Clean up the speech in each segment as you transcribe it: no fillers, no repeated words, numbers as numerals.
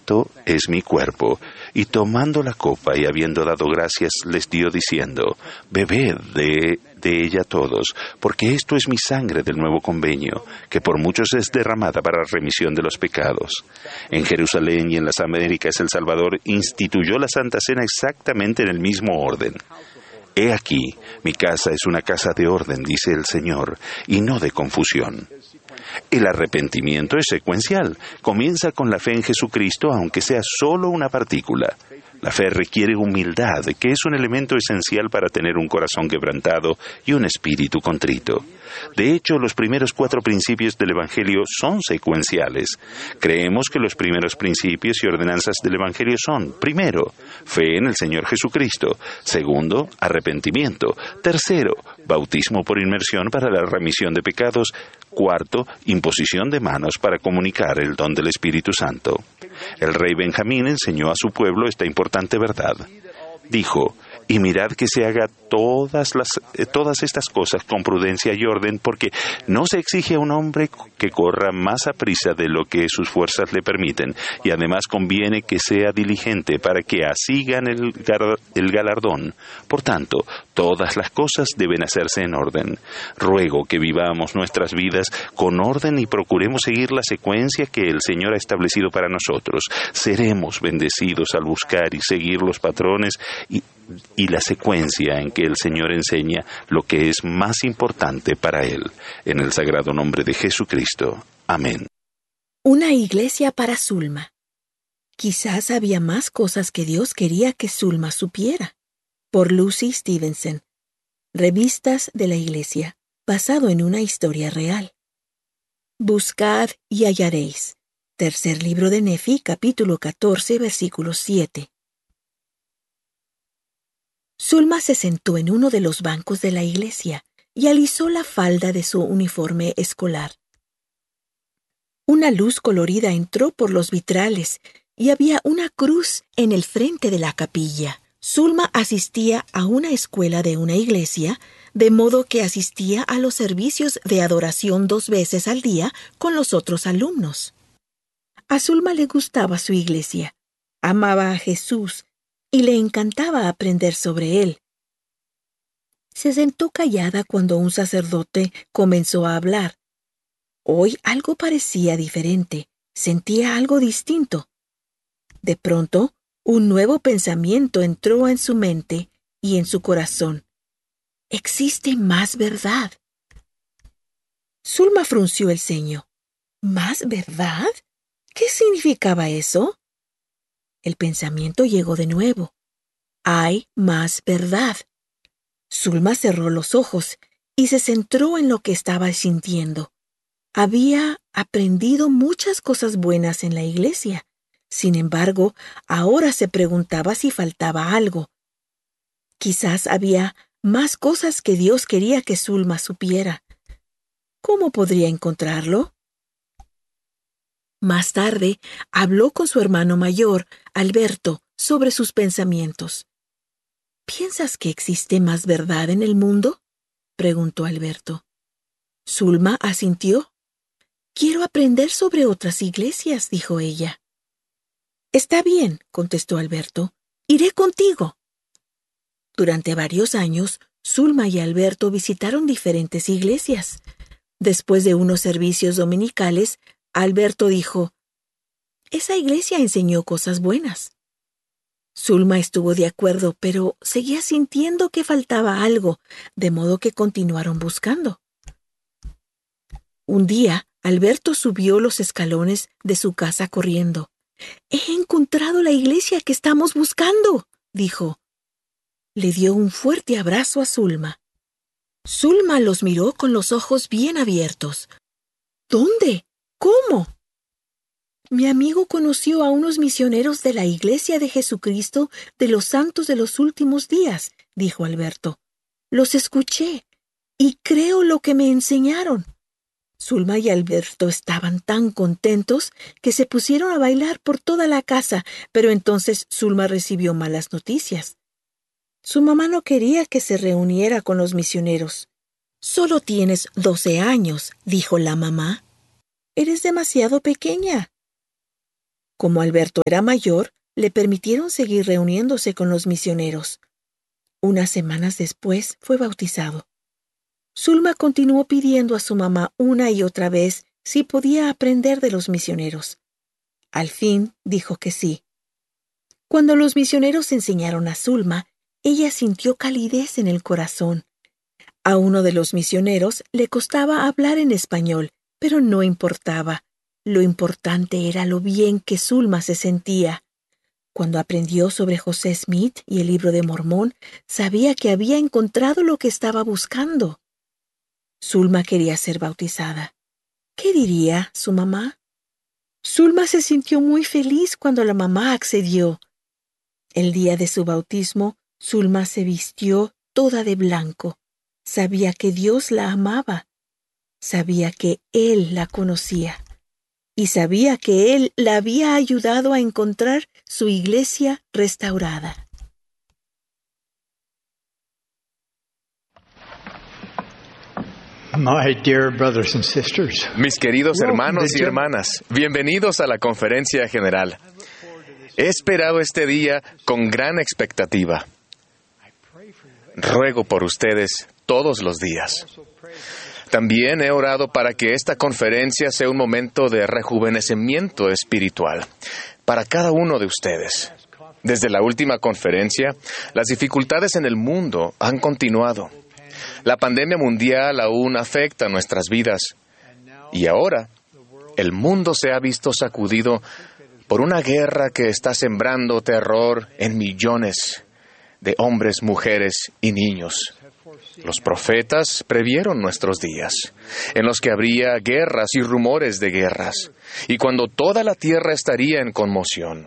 esto es mi cuerpo. Y tomando la copa y habiendo dado gracias, les dio diciendo, bebed de ella todos, porque esto es mi sangre del nuevo convenio, que por muchos es derramada para remisión de los pecados. En Jerusalén y en las Américas el Salvador instituyó la Santa Cena exactamente en el mismo orden. He aquí, mi casa es una casa de orden, dice el Señor, y no de confusión. El arrepentimiento es secuencial. Comienza con la fe en Jesucristo, aunque sea solo una partícula. La fe requiere humildad, que es un elemento esencial para tener un corazón quebrantado y un espíritu contrito. De hecho, los primeros 4 principios del Evangelio son secuenciales. Creemos que los primeros principios y ordenanzas del Evangelio son, primero, fe en el Señor Jesucristo; segundo, arrepentimiento; tercero, bautismo por inmersión para la remisión de pecados; cuarto, imposición de manos para comunicar el don del Espíritu Santo. El rey Benjamín enseñó a su pueblo esta importante verdad. Dijo, y mirad que se haga todas estas cosas con prudencia y orden, porque no se exige a un hombre que corra más aprisa de lo que sus fuerzas le permiten, y además conviene que sea diligente para que así gane el galardón. Por tanto, todas las cosas deben hacerse en orden. Ruego que vivamos nuestras vidas con orden y procuremos seguir la secuencia que el Señor ha establecido para nosotros. Seremos bendecidos al buscar y seguir los patrones y la secuencia en que el Señor enseña lo que es más importante para Él. En el sagrado nombre de Jesucristo. Amén. Una iglesia para Zulma. Quizás había más cosas que Dios quería que Zulma supiera. Por Lucy Stevenson. Revistas de la Iglesia, basado en una historia real. Buscad y hallaréis. Tercer libro de Nefi, capítulo 14, versículo 7. Zulma se sentó en uno de los bancos de la iglesia y alisó la falda de su uniforme escolar. Una luz colorida entró por los vitrales y había una cruz en el frente de la capilla. Zulma asistía a una escuela de una iglesia, de modo que asistía a los servicios de adoración 2 veces al día con los otros alumnos. A Zulma le gustaba su iglesia, amaba a Jesús y le encantaba aprender sobre él. Se sentó callada cuando un sacerdote comenzó a hablar. Hoy algo parecía diferente, sentía algo distinto. De pronto, un nuevo pensamiento entró en su mente y en su corazón. Existe más verdad. Zulma frunció el ceño. ¿Más verdad? ¿Qué significaba eso? El pensamiento llegó de nuevo. Hay más verdad. Zulma cerró los ojos y se centró en lo que estaba sintiendo. Había aprendido muchas cosas buenas en la iglesia. Sin embargo, ahora se preguntaba si faltaba algo. Quizás había más cosas que Dios quería que Zulma supiera. ¿Cómo podría encontrarlo? Más tarde, habló con su hermano mayor, Alberto, sobre sus pensamientos. ¿Piensas que existe más verdad en el mundo?, preguntó Alberto. Zulma asintió. Quiero aprender sobre otras iglesias, dijo ella. Está bien, contestó Alberto. Iré contigo. Durante varios años, Zulma y Alberto visitaron diferentes iglesias. Después de unos servicios dominicales, Alberto dijo, «Esa iglesia enseñó cosas buenas». Zulma estuvo de acuerdo, pero seguía sintiendo que faltaba algo, de modo que continuaron buscando. Un día, Alberto subió los escalones de su casa corriendo. «He encontrado la iglesia que estamos buscando», dijo. Le dio un fuerte abrazo a Zulma. Zulma los miró con los ojos bien abiertos. «¿Dónde? ¿Cómo?» «Mi amigo conoció a unos misioneros de la Iglesia de Jesucristo de los Santos de los Últimos Días», dijo Alberto. «Los escuché y creo lo que me enseñaron». Zulma y Alberto estaban tan contentos que se pusieron a bailar por toda la casa, pero entonces Zulma recibió malas noticias. Su mamá no quería que se reuniera con los misioneros. «Solo tienes 12 años», dijo la mamá. «Eres demasiado pequeña». Como Alberto era mayor, le permitieron seguir reuniéndose con los misioneros. Unas semanas después fue bautizado. Zulma continuó pidiendo a su mamá una y otra vez si podía aprender de los misioneros. Al fin dijo que sí. Cuando los misioneros enseñaron a Zulma, ella sintió calidez en el corazón. A uno de los misioneros le costaba hablar en español, pero no importaba. Lo importante era lo bien que Zulma se sentía. Cuando aprendió sobre José Smith y el Libro de Mormón, sabía que había encontrado lo que estaba buscando. Zulma quería ser bautizada. ¿Qué diría su mamá? Zulma se sintió muy feliz cuando la mamá accedió. El día de su bautismo, Zulma se vistió toda de blanco. Sabía que Dios la amaba. Sabía que Él la conocía. Y sabía que Él la había ayudado a encontrar su iglesia restaurada. My dear brothers and sisters, Mis queridos hermanos y hermanas, bienvenidos a la conferencia general. He esperado este día con gran expectativa. Ruego por ustedes todos los días. También he orado para que esta conferencia sea un momento de rejuvenecimiento espiritual para cada uno de ustedes. Desde la última conferencia, las dificultades en el mundo han continuado. La pandemia mundial aún afecta nuestras vidas. Y ahora, el mundo se ha visto sacudido por una guerra que está sembrando terror en millones de hombres, mujeres y niños. Los profetas previeron nuestros días, en los que habría guerras y rumores de guerras, y cuando toda la tierra estaría en conmoción.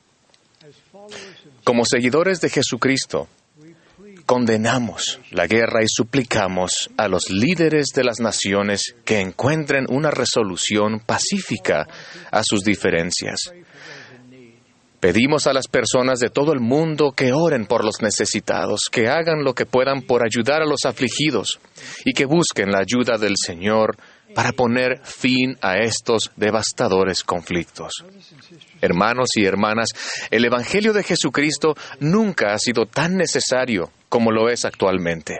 Como seguidores de Jesucristo, condenamos la guerra y suplicamos a los líderes de las naciones que encuentren una resolución pacífica a sus diferencias. Pedimos a las personas de todo el mundo que oren por los necesitados, que hagan lo que puedan por ayudar a los afligidos y que busquen la ayuda del Señor para poner fin a estos devastadores conflictos. Hermanos y hermanas, el Evangelio de Jesucristo nunca ha sido tan necesario como lo es actualmente.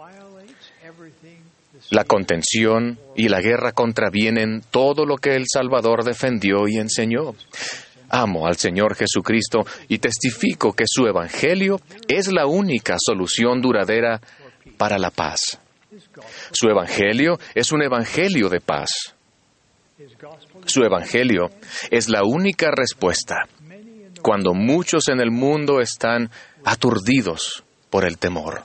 La contención y la guerra contravienen todo lo que el Salvador defendió y enseñó. Amo al Señor Jesucristo y testifico que su Evangelio es la única solución duradera para la paz. Su Evangelio es un Evangelio de paz. Su Evangelio es la única respuesta cuando muchos en el mundo están aturdidos por el temor.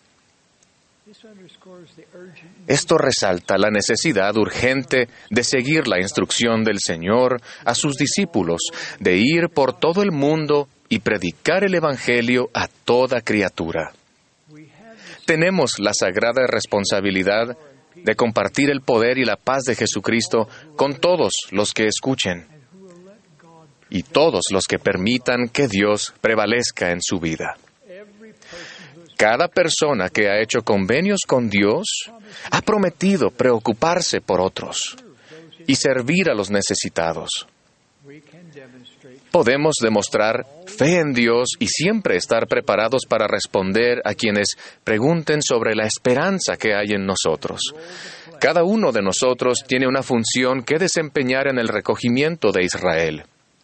Esto resalta la necesidad urgente de seguir la instrucción del Señor a sus discípulos, de ir por todo el mundo y predicar el Evangelio a toda criatura. Tenemos la sagrada responsabilidad de compartir el poder y la paz de Jesucristo con todos los que escuchen y todos los que permitan que Dios prevalezca en su vida. Cada persona que ha hecho convenios con Dios ha prometido preocuparse por otros y servir a los necesitados. Podemos demostrar fe en Dios y siempre estar preparados para responder a quienes pregunten sobre la esperanza que hay en nosotros. Cada uno de nosotros tiene una función que desempeñar en el recogimiento de Israel.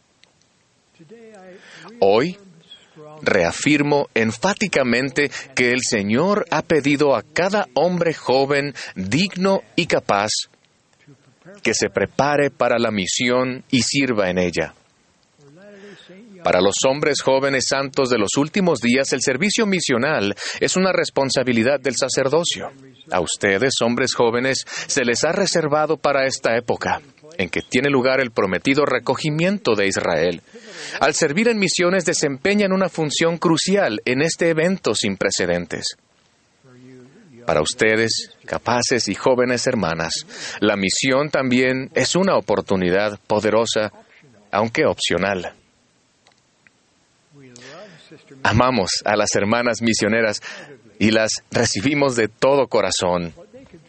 Hoy, reafirmo enfáticamente que el Señor ha pedido a cada hombre joven, digno y capaz, que se prepare para la misión y sirva en ella. Para los hombres jóvenes santos de los últimos días, el servicio misional es una responsabilidad del sacerdocio. A ustedes, hombres jóvenes, se les ha reservado para esta época, en que tiene lugar el prometido recogimiento de Israel. Al servir en misiones desempeñan una función crucial en este evento sin precedentes. Para ustedes, capaces y jóvenes hermanas, la misión también es una oportunidad poderosa, aunque opcional. Amamos a las hermanas misioneras y las recibimos de todo corazón.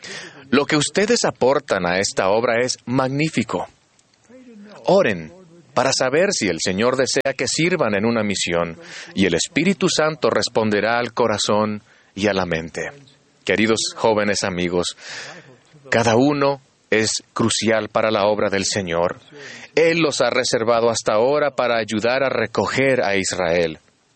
Lo que ustedes aportan a esta obra es magnífico. Oren para saber si el Señor desea que sirvan en una misión, y el Espíritu Santo responderá al corazón y a la mente. Queridos jóvenes amigos, cada uno es crucial para la obra del Señor. Él los ha reservado hasta ahora para ayudar a recoger a Israel.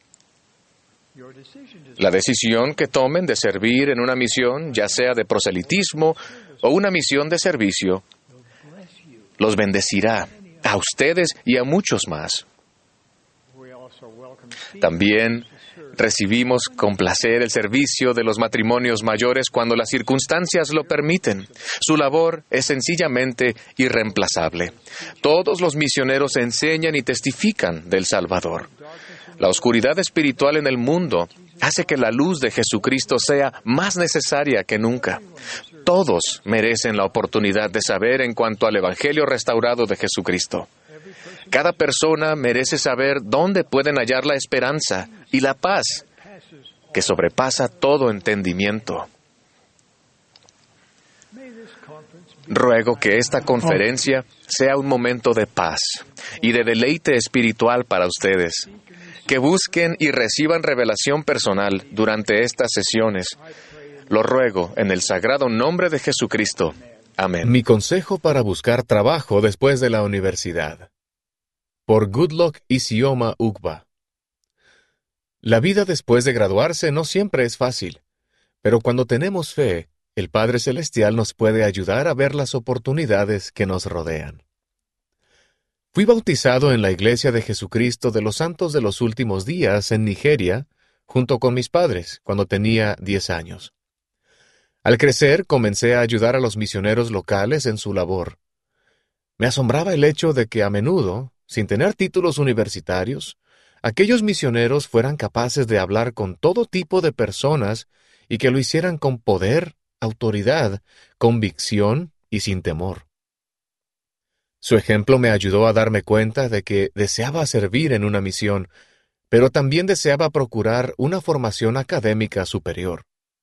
La decisión que tomen de servir en una misión, ya sea de proselitismo o una misión de servicio, los bendecirá a ustedes y a muchos más. También recibimos con placer el servicio de los matrimonios mayores cuando las circunstancias lo permiten. Su labor es sencillamente irreemplazable. Todos los misioneros enseñan y testifican del Salvador. La oscuridad espiritual en el mundo hace que la luz de Jesucristo sea más necesaria que nunca. Todos merecen la oportunidad de saber en cuanto al Evangelio restaurado de Jesucristo. Cada persona merece saber dónde pueden hallar la esperanza y la paz que sobrepasa todo entendimiento. Ruego que esta conferencia sea un momento de paz y de deleite espiritual para ustedes. Que busquen y reciban revelación personal durante estas sesiones. Lo ruego en el sagrado nombre de Jesucristo. Amén. Mi consejo para buscar trabajo después de la universidad. Por Goodluck Isioma Ugba. La vida después de graduarse no siempre es fácil, pero cuando tenemos fe, el Padre Celestial nos puede ayudar a ver las oportunidades que nos rodean. Fui bautizado en la Iglesia de Jesucristo de los Santos de los Últimos Días en Nigeria, junto con mis padres, cuando tenía 10 años. Al crecer, comencé a ayudar a los misioneros locales en su labor. Me asombraba el hecho de que a menudo, sin tener títulos universitarios, aquellos misioneros fueran capaces de hablar con todo tipo de personas y que lo hicieran con poder, autoridad, convicción y sin temor. Su ejemplo me ayudó a darme cuenta de que deseaba servir en una misión, pero también deseaba procurar una formación académica superior.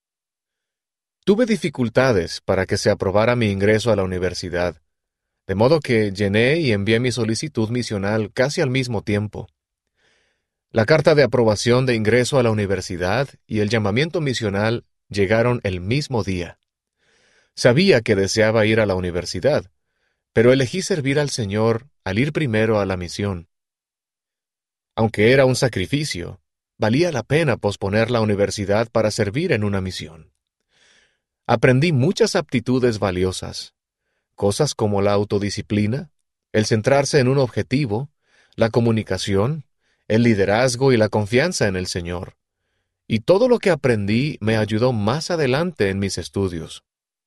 Tuve dificultades para que se aprobara mi ingreso a la universidad, de modo que llené y envié mi solicitud misional casi al mismo tiempo. La carta de aprobación de ingreso a la universidad y el llamamiento misional llegaron el mismo día. Sabía que deseaba ir a la universidad, pero elegí servir al Señor al ir primero a la misión. Aunque era un sacrificio, valía la pena posponer la universidad para servir en una misión. Aprendí muchas aptitudes valiosas, cosas como la autodisciplina, el centrarse en un objetivo, la comunicación, el liderazgo y la confianza en el Señor. Y todo lo que aprendí me ayudó más adelante en mis estudios.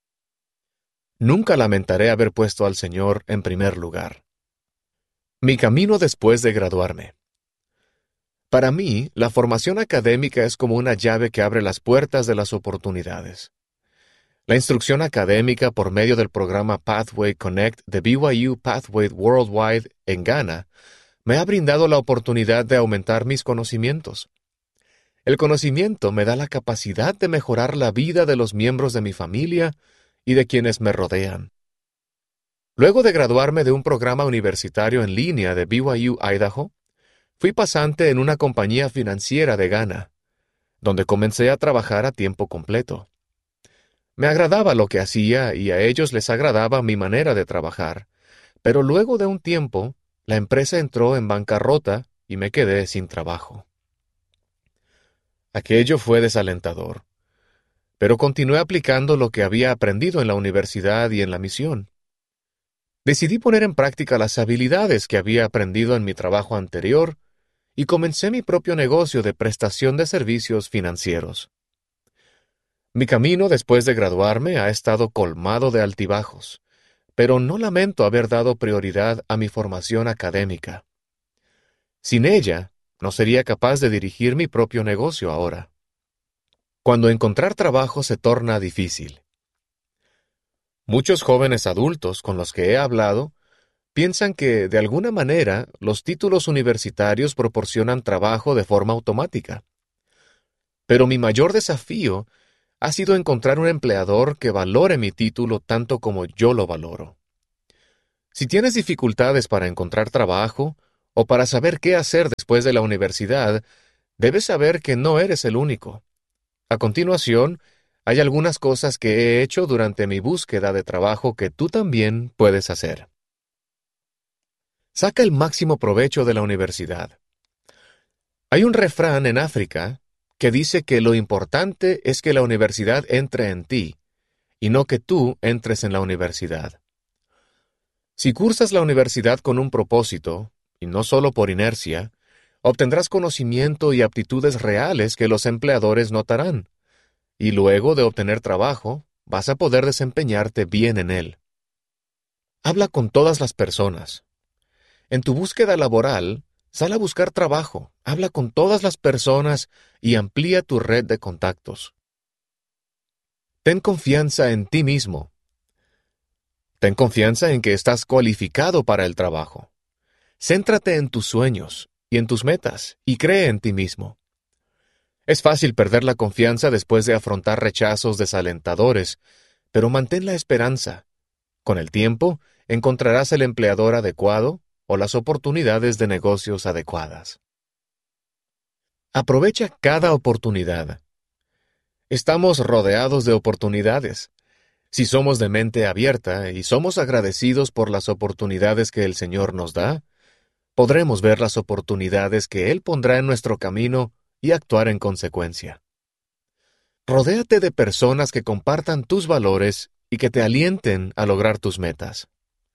Nunca lamentaré haber puesto al Señor en primer lugar. Mi camino después de graduarme. Para mí, la formación académica es como una llave que abre las puertas de las oportunidades. La instrucción académica por medio del programa Pathway Connect de BYU Pathway Worldwide en Ghana me ha brindado la oportunidad de aumentar mis conocimientos. El conocimiento me da la capacidad de mejorar la vida de los miembros de mi familia y de quienes me rodean. Luego de graduarme de un programa universitario en línea de BYU Idaho, fui pasante en una compañía financiera de Ghana, donde comencé a trabajar a tiempo completo. Me agradaba lo que hacía y a ellos les agradaba mi manera de trabajar, pero luego de un tiempo, la empresa entró en bancarrota y me quedé sin trabajo. Aquello fue desalentador, pero continué aplicando lo que había aprendido en la universidad y en la misión. Decidí poner en práctica las habilidades que había aprendido en mi trabajo anterior y comencé mi propio negocio de prestación de servicios financieros. Mi camino después de graduarme ha estado colmado de altibajos, pero no lamento haber dado prioridad a mi formación académica. Sin ella, no sería capaz de dirigir mi propio negocio ahora. Cuando encontrar trabajo se torna difícil. Muchos jóvenes adultos con los que he hablado piensan que, de alguna manera, los títulos universitarios proporcionan trabajo de forma automática. Pero mi mayor desafío ha sido encontrar un empleador que valore mi título tanto como yo lo valoro. Si tienes dificultades para encontrar trabajo o para saber qué hacer después de la universidad, debes saber que no eres el único. A continuación, hay algunas cosas que he hecho durante mi búsqueda de trabajo que tú también puedes hacer. Saca el máximo provecho de la universidad. Hay un refrán en África que dice que lo importante es que la universidad entre en ti, y no que tú entres en la universidad. Si cursas la universidad con un propósito, y no solo por inercia, obtendrás conocimiento y aptitudes reales que los empleadores notarán, y luego de obtener trabajo, vas a poder desempeñarte bien en él. Habla con todas las personas. En tu búsqueda laboral, sal a buscar trabajo, habla con todas las personas y amplía tu red de contactos. Ten confianza en ti mismo. Ten confianza en que estás cualificado para el trabajo. Céntrate en tus sueños y en tus metas y cree en ti mismo. Es fácil perder la confianza después de afrontar rechazos desalentadores, pero mantén la esperanza. Con el tiempo, encontrarás el empleador adecuado o las oportunidades de negocios adecuadas. Aprovecha cada oportunidad. Estamos rodeados de oportunidades. Si somos de mente abierta y somos agradecidos por las oportunidades que el Señor nos da, podremos ver las oportunidades que Él pondrá en nuestro camino y actuar en consecuencia. Rodéate de personas que compartan tus valores y que te alienten a lograr tus metas.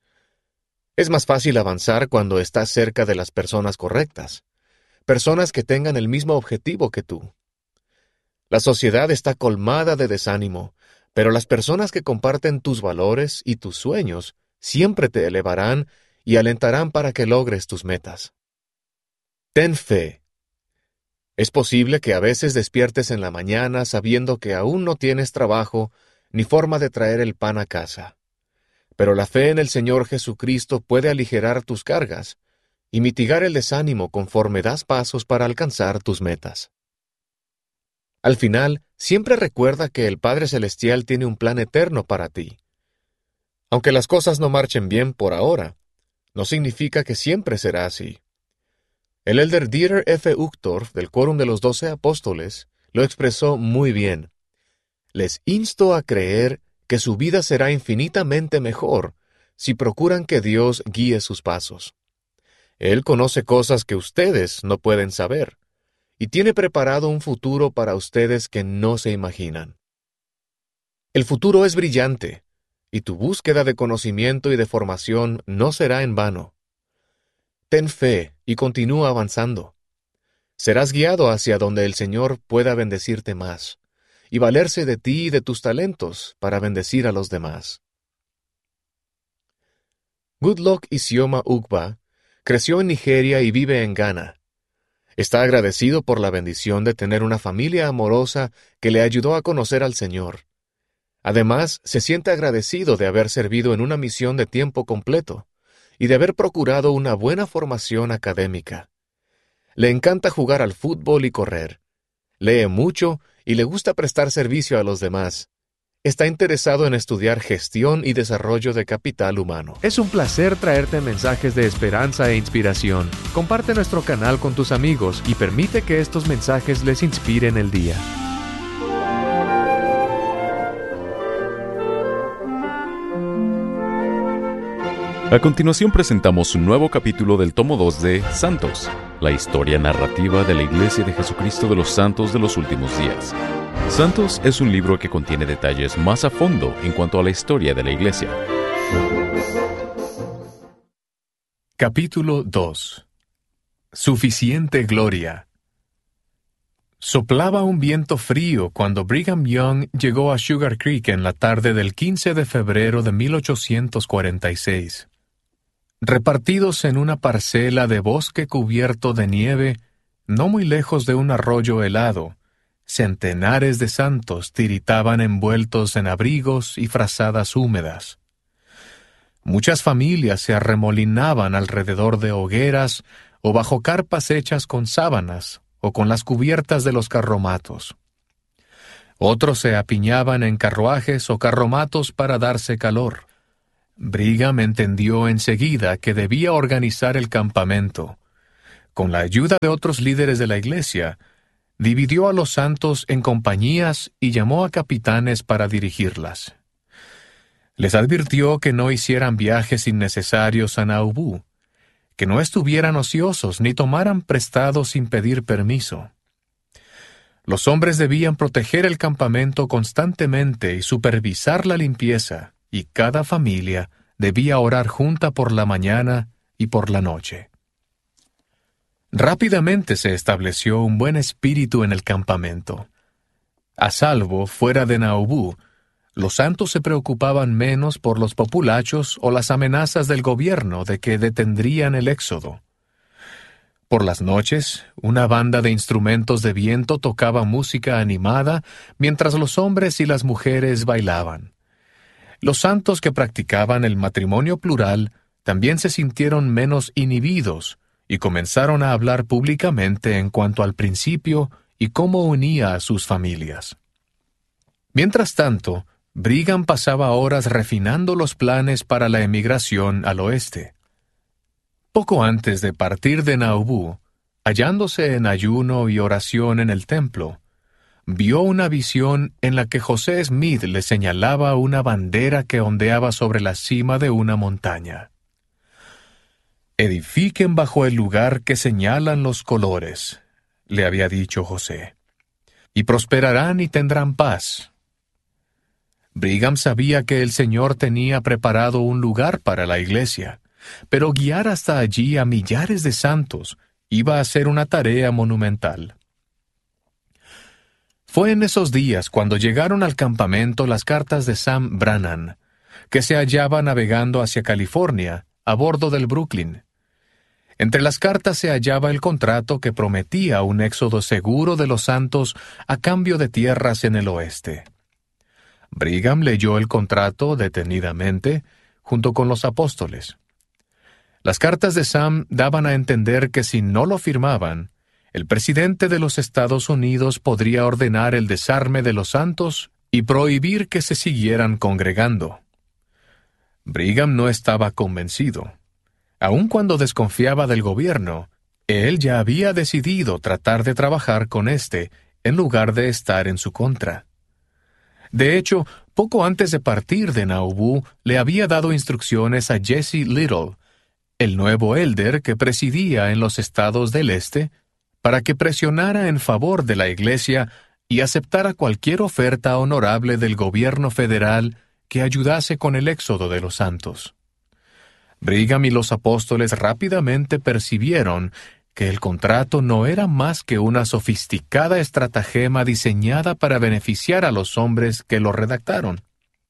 Es más fácil avanzar cuando estás cerca de las personas correctas, personas que tengan el mismo objetivo que tú. La sociedad está colmada de desánimo, pero las personas que comparten tus valores y tus sueños siempre te elevarán y alentarán para que logres tus metas. Ten fe. Es posible que a veces despiertes en la mañana sabiendo que aún no tienes trabajo ni forma de traer el pan a casa. Pero la fe en el Señor Jesucristo puede aligerar tus cargas y mitigar el desánimo conforme das pasos para alcanzar tus metas. Al final, siempre recuerda que el Padre Celestial tiene un plan eterno para ti. Aunque las cosas no marchen bien por ahora, no significa que siempre será así. El elder Dieter F. Uchtdorf, del Quórum de los 12 Apóstoles, lo expresó muy bien. Les insto a creer que su vida será infinitamente mejor si procuran que Dios guíe sus pasos. Él conoce cosas que ustedes no pueden saber, y tiene preparado un futuro para ustedes que no se imaginan. El futuro es brillante, y tu búsqueda de conocimiento y de formación no será en vano. Ten fe y continúa avanzando. Serás guiado hacia donde el Señor pueda bendecirte más, y valerse de ti y de tus talentos para bendecir a los demás. Goodluck Isioma Ugba creció en Nigeria y vive en Ghana. Está agradecido por la bendición de tener una familia amorosa que le ayudó a conocer al Señor. Además, se siente agradecido de haber servido en una misión de tiempo completo y de haber procurado una buena formación académica. Le encanta jugar al fútbol y correr. Lee mucho y le gusta prestar servicio a los demás. Está interesado en estudiar gestión y desarrollo de capital humano. Es un placer traerte mensajes de esperanza e inspiración. Comparte nuestro canal con tus amigos y permite que estos mensajes les inspiren el día. A continuación presentamos un nuevo capítulo del tomo 2 de Santos, la historia narrativa de la Iglesia de Jesucristo de los Santos de los Últimos Días. Santos es un libro que contiene detalles más a fondo en cuanto a la historia de la Iglesia. Capítulo 2. Suficiente gloria. Soplaba un viento frío cuando Brigham Young llegó a Sugar Creek en la tarde del 15 de febrero de 1846. Repartidos en una parcela de bosque cubierto de nieve, no muy lejos de un arroyo helado, centenares de santos tiritaban envueltos en abrigos y frazadas húmedas. Muchas familias se arremolinaban alrededor de hogueras o bajo carpas hechas con sábanas o con las cubiertas de los carromatos. Otros se apiñaban en carruajes o carromatos para darse calor. Brigham entendió enseguida que debía organizar el campamento. Con la ayuda de otros líderes de la iglesia, dividió a los santos en compañías y llamó a capitanes para dirigirlas. Les advirtió que no hicieran viajes innecesarios a Nauvoo, que no estuvieran ociosos ni tomaran prestado sin pedir permiso. Los hombres debían proteger el campamento constantemente y supervisar la limpieza, y cada familia debía orar junta por la mañana y por la noche. Rápidamente se estableció un buen espíritu en el campamento. A salvo fuera de Nauvoo, los santos se preocupaban menos por los populachos o las amenazas del gobierno de que detendrían el éxodo. Por las noches, una banda de instrumentos de viento tocaba música animada mientras los hombres y las mujeres bailaban. Los santos que practicaban el matrimonio plural también se sintieron menos inhibidos y comenzaron a hablar públicamente en cuanto al principio y cómo unía a sus familias. Mientras tanto, Brigham pasaba horas refinando los planes para la emigración al oeste. Poco antes de partir de Nauvoo, hallándose en ayuno y oración en el templo, vio una visión en la que José Smith le señalaba una bandera que ondeaba sobre la cima de una montaña. «Edifiquen bajo el lugar que señalan los colores», le había dicho José, «y prosperarán y tendrán paz». Brigham sabía que el Señor tenía preparado un lugar para la iglesia, pero guiar hasta allí a millares de santos iba a ser una tarea monumental. Fue en esos días cuando llegaron al campamento las cartas de Sam Brannan, que se hallaba navegando hacia California, a bordo del Brooklyn. Entre las cartas se hallaba el contrato que prometía un éxodo seguro de los santos a cambio de tierras en el oeste. Brigham leyó el contrato detenidamente, junto con los apóstoles. Las cartas de Sam daban a entender que si no lo firmaban, el presidente de los Estados Unidos podría ordenar el desarme de los santos y prohibir que se siguieran congregando. Brigham no estaba convencido. Aun cuando desconfiaba del gobierno, él ya había decidido tratar de trabajar con éste en lugar de estar en su contra. De hecho, poco antes de partir de Nauvoo, le había dado instrucciones a Jesse Little, el nuevo elder que presidía en los estados del este, para que presionara en favor de la Iglesia y aceptara cualquier oferta honorable del gobierno federal que ayudase con el éxodo de los santos. Brigham y los apóstoles rápidamente percibieron que el contrato no era más que una sofisticada estratagema diseñada para beneficiar a los hombres que lo redactaron.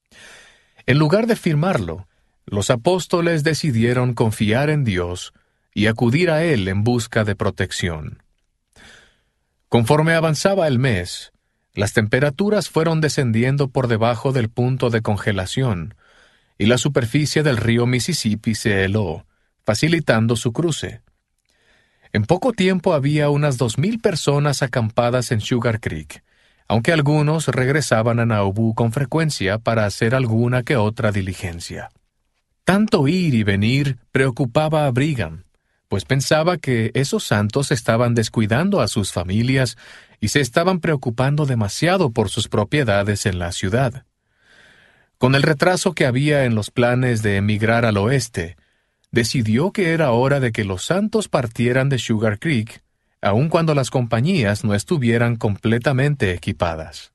En lugar de firmarlo, los apóstoles decidieron confiar en Dios y acudir a Él en busca de protección. Conforme avanzaba el mes, las temperaturas fueron descendiendo por debajo del punto de congelación, y la superficie del río Mississippi se heló, facilitando su cruce. En poco tiempo había unas 2,000 personas acampadas en Sugar Creek, aunque algunos regresaban a Nauvoo con frecuencia para hacer alguna que otra diligencia. Tanto ir y venir preocupaba a Brigham, pues pensaba que esos santos estaban descuidando a sus familias y se estaban preocupando demasiado por sus propiedades en la ciudad. Con el retraso que había en los planes de emigrar al oeste, decidió que era hora de que los santos partieran de Sugar Creek, aun cuando las compañías no estuvieran completamente equipadas.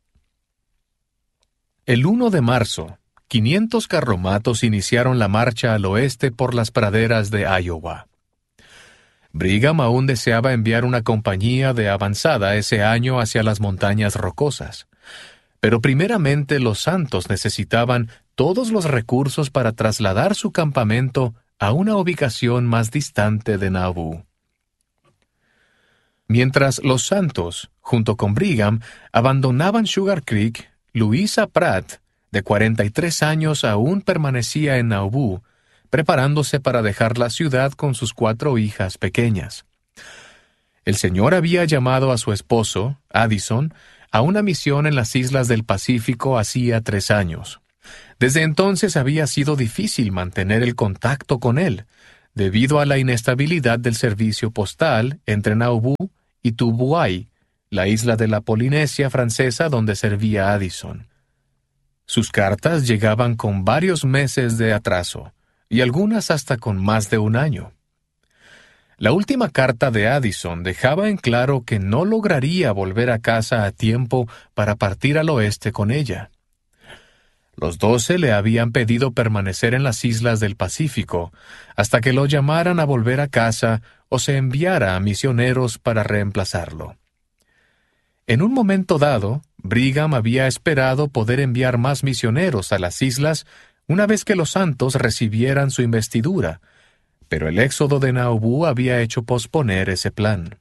El 1 de marzo, 500 carromatos iniciaron la marcha al oeste por las praderas de Iowa. Brigham aún deseaba enviar una compañía de avanzada ese año hacia las montañas rocosas, pero primeramente los santos necesitaban todos los recursos para trasladar su campamento a una ubicación más distante de Nauvoo. Mientras los santos, junto con Brigham, abandonaban Sugar Creek, Louisa Pratt, de 43 años, aún permanecía en Nauvoo, preparándose para dejar la ciudad con sus 4 hijas pequeñas. El Señor había llamado a su esposo, Addison, a una misión en las islas del Pacífico hacía 3 años. Desde entonces había sido difícil mantener el contacto con él, debido a la inestabilidad del servicio postal entre Nauvoo y Tubuai, la isla de la Polinesia francesa donde servía Addison. Sus cartas llegaban con varios meses de atraso, y algunas hasta con más de un año. La última carta de Addison dejaba en claro que no lograría volver a casa a tiempo para partir al oeste con ella. Los 12 le habían pedido permanecer en las islas del Pacífico hasta que lo llamaran a volver a casa o se enviara a misioneros para reemplazarlo. En un momento dado, Brigham había esperado poder enviar más misioneros a las islas una vez que los santos recibieran su investidura, pero el éxodo de Nauvoo había hecho posponer ese plan.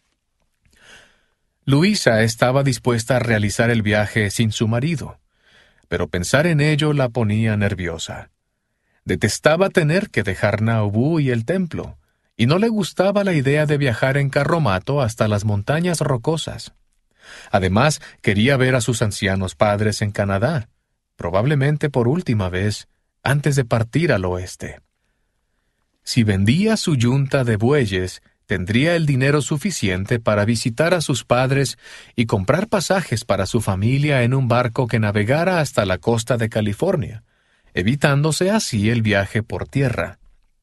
Luisa estaba dispuesta a realizar el viaje sin su marido, pero pensar en ello la ponía nerviosa. Detestaba tener que dejar Nauvoo y el templo, y no le gustaba la idea de viajar en carromato hasta las montañas rocosas. Además, quería ver a sus ancianos padres en Canadá, probablemente por última vez, antes de partir al oeste. Si vendía su yunta de bueyes, tendría el dinero suficiente para visitar a sus padres y comprar pasajes para su familia en un barco que navegara hasta la costa de California, evitándose así el viaje por tierra.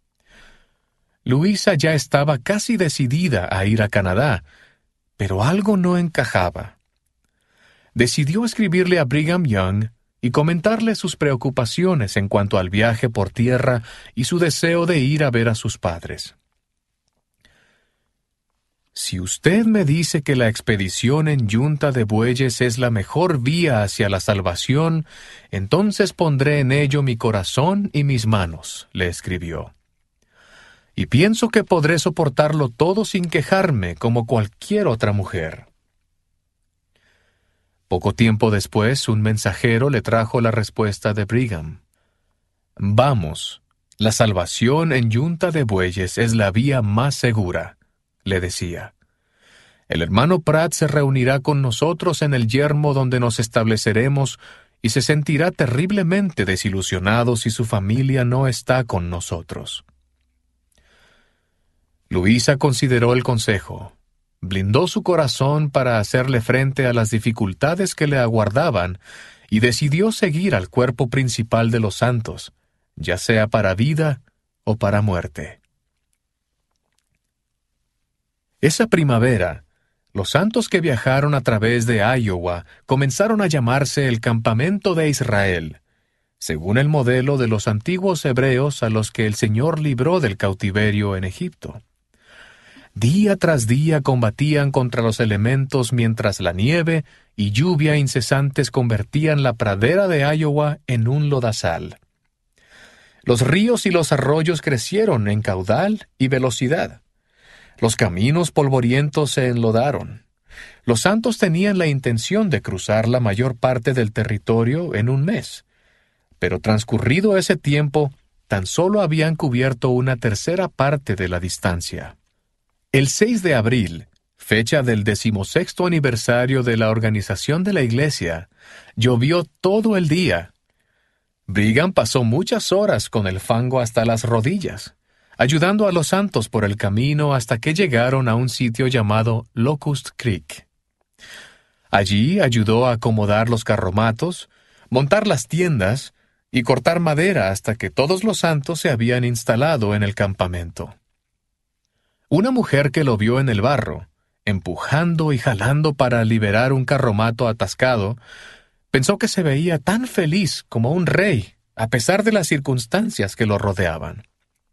Luisa ya estaba casi decidida a ir a Canadá, pero algo no encajaba. Decidió escribirle a Brigham Young y comentarle sus preocupaciones en cuanto al viaje por tierra y su deseo de ir a ver a sus padres. Si usted me dice que la expedición en yunta de bueyes es la mejor vía hacia la salvación, entonces pondré en ello mi corazón y mis manos, le escribió. Y pienso que podré soportarlo todo sin quejarme como cualquier otra mujer. Poco tiempo después, un mensajero le trajo la respuesta de Brigham. Vamos, la salvación en yunta de bueyes es la vía más segura, le decía. El hermano Pratt se reunirá con nosotros en el yermo donde nos estableceremos y se sentirá terriblemente desilusionado si su familia no está con nosotros. Luisa consideró el consejo, blindó su corazón para hacerle frente a las dificultades que le aguardaban y decidió seguir al cuerpo principal de los santos, ya sea para vida o para muerte. Esa primavera, los santos que viajaron a través de Iowa comenzaron a llamarse el Campamento de Israel, según el modelo de los antiguos hebreos a los que el Señor libró del cautiverio en Egipto. Día tras día combatían contra los elementos mientras la nieve y lluvia incesantes convertían la pradera de Iowa en un lodazal. Los ríos y los arroyos crecieron en caudal y velocidad. Los caminos polvorientos se enlodaron. Los santos tenían la intención de cruzar la mayor parte del territorio en un mes, pero transcurrido ese tiempo, tan solo habían cubierto una tercera parte de la distancia. El 6 de abril, fecha del 16º aniversario de la organización de la iglesia, llovió todo el día. Brigham pasó muchas horas con el fango hasta las rodillas, ayudando a los santos por el camino hasta que llegaron a un sitio llamado Locust Creek. Allí ayudó a acomodar los carromatos, montar las tiendas y cortar madera hasta que todos los santos se habían instalado en el campamento. Una mujer que lo vio en el barro, empujando y jalando para liberar un carromato atascado, pensó que se veía tan feliz como un rey, a pesar de las circunstancias que lo rodeaban.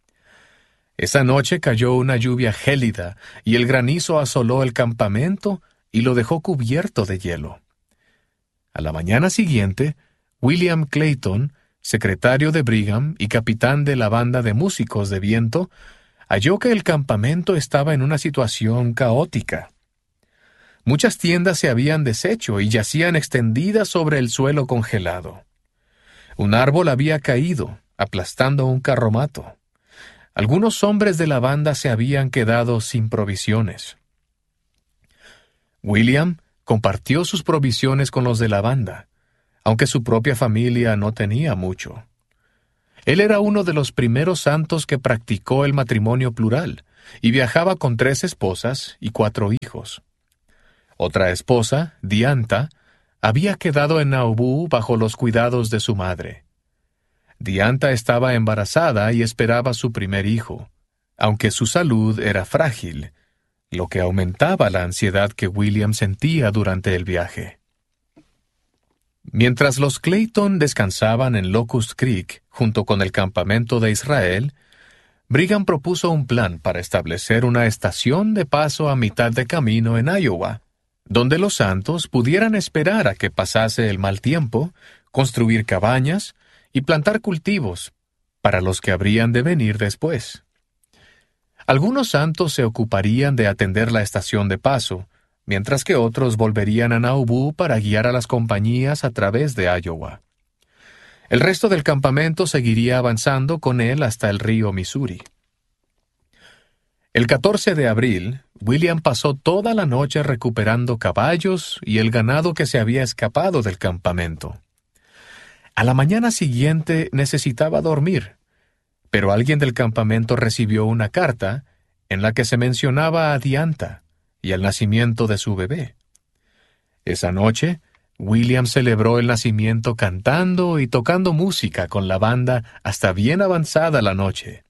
Esa noche cayó una lluvia gélida y el granizo asoló el campamento y lo dejó cubierto de hielo. A la mañana siguiente, William Clayton, secretario de Brigham y capitán de la banda de músicos de viento, halló que el campamento estaba en una situación caótica. Muchas tiendas se habían deshecho y yacían extendidas sobre el suelo congelado. Un árbol había caído, aplastando un carromato. Algunos hombres de la banda se habían quedado sin provisiones. William compartió sus provisiones con los de la banda, aunque su propia familia no tenía mucho. Él era uno de los primeros santos que practicó el matrimonio plural y viajaba con 3 esposas y 4 hijos. Otra esposa, Dianta, había quedado en Nauvoo bajo los cuidados de su madre. Dianta estaba embarazada y esperaba su primer hijo, aunque su salud era frágil, lo que aumentaba la ansiedad que William sentía durante el viaje. Mientras los Clayton descansaban en Locust Creek, junto con el campamento de Israel, Brigham propuso un plan para establecer una estación de paso a mitad de camino en Iowa, donde los santos pudieran esperar a que pasase el mal tiempo, construir cabañas y plantar cultivos para los que habrían de venir después. Algunos santos se ocuparían de atender la estación de paso, mientras que otros volverían a Nauvoo para guiar a las compañías a través de Iowa. El resto del campamento seguiría avanzando con él hasta el río Missouri. El 14 de abril, William pasó toda la noche recuperando caballos y el ganado que se había escapado del campamento. A la mañana siguiente necesitaba dormir, pero alguien del campamento recibió una carta en la que se mencionaba a Dianta y el nacimiento de su bebé. Esa noche, William celebró el nacimiento cantando y tocando música con la banda hasta bien avanzada la noche.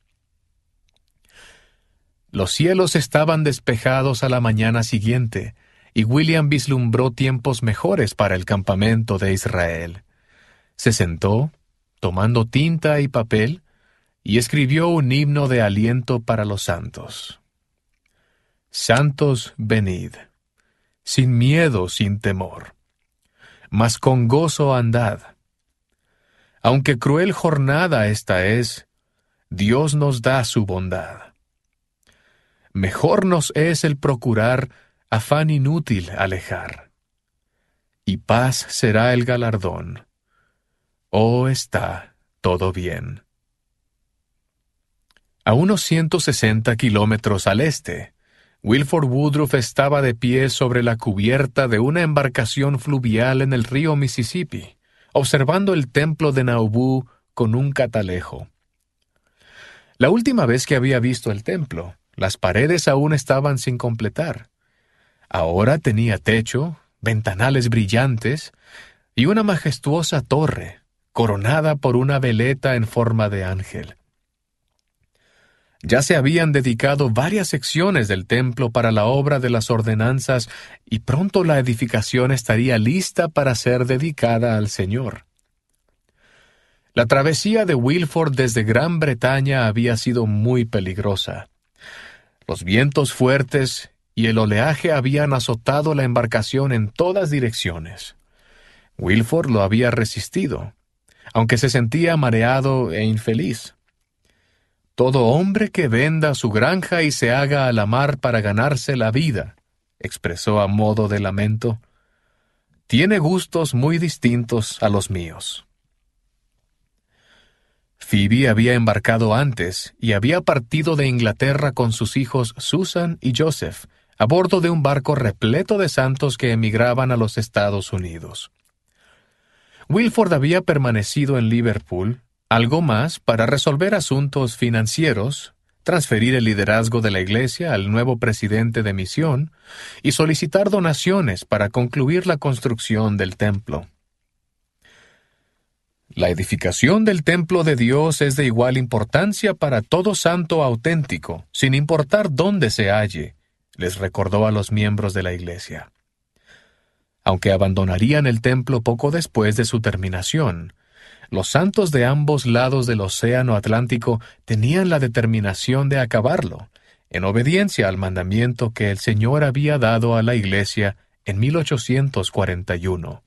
Los cielos estaban despejados a la mañana siguiente, y William vislumbró tiempos mejores para el campamento de Israel. Se sentó, tomando tinta y papel, y escribió un himno de aliento para los santos. Santos, venid, sin miedo, sin temor, mas con gozo andad. Aunque cruel jornada esta es, Dios nos da su bondad. Mejor nos es el procurar, afán inútil alejar, y paz será el galardón. Oh, está todo bien. A unos 160 kilómetros al este, Wilford Woodruff estaba de pie sobre la cubierta de una embarcación fluvial en el río Mississippi, observando el templo de Nauvoo con un catalejo. La última vez que había visto el templo, las paredes aún estaban sin completar. Ahora tenía techo, ventanales brillantes y una majestuosa torre, coronada por una veleta en forma de ángel. Ya se habían dedicado varias secciones del templo para la obra de las ordenanzas y pronto la edificación estaría lista para ser dedicada al Señor. La travesía de Wilford desde Gran Bretaña había sido muy peligrosa. Los vientos fuertes y el oleaje habían azotado la embarcación en todas direcciones. Wilford lo había resistido, aunque se sentía mareado e infeliz. Todo hombre que venda su granja y se haga a la mar para ganarse la vida, expresó a modo de lamento, tiene gustos muy distintos a los míos. Phoebe había embarcado antes y había partido de Inglaterra con sus hijos Susan y Joseph, a bordo de un barco repleto de santos que emigraban a los Estados Unidos. Wilford había permanecido en Liverpool algo más para resolver asuntos financieros, transferir el liderazgo de la iglesia al nuevo presidente de misión y solicitar donaciones para concluir la construcción del templo. La edificación del templo de Dios es de igual importancia para todo santo auténtico, sin importar dónde se halle, les recordó a los miembros de la iglesia. Aunque abandonarían el templo poco después de su terminación, los santos de ambos lados del Océano Atlántico tenían la determinación de acabarlo, en obediencia al mandamiento que el Señor había dado a la Iglesia en 1841.